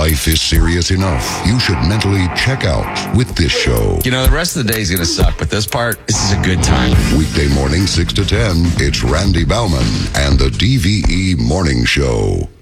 life is serious enough, you should mentally check out with this show. You know, the rest of the day is going to suck, but this is a good time. Weekday morning, 6 to 10, it's Randy Bauman and the DVE Morning Show.